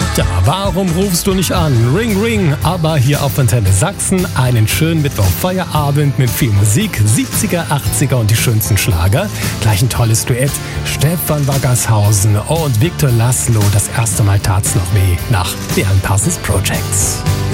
Ja, warum rufst du nicht an? Ring Ring, aber hier auf Antenne Sachsen einen schönen Mittwoch-Feierabend mit viel Musik, 70er, 80er und die schönsten Schlager. Gleich ein tolles Duett, Stefan Waggershausen und Viktor Laszlo. Das erste Mal tat's noch weh nach The Alan Parsons Projects.